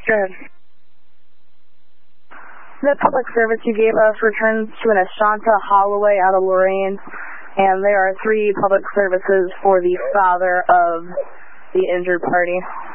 Go ahead. The public service you gave us returns to an Ashanta Holloway out of Lorain, and there are 3 public services for the father of the injured party.